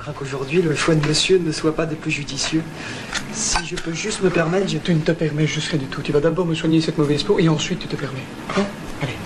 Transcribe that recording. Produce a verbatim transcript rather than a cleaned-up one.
crains qu'aujourd'hui, le choix de monsieur ne soit pas des plus judicieux. Si je peux juste me permettre, je... Tu ne te permets juste rien du tout. Tu vas d'abord me soigner cette mauvaise peau et ensuite tu te permets. Hein?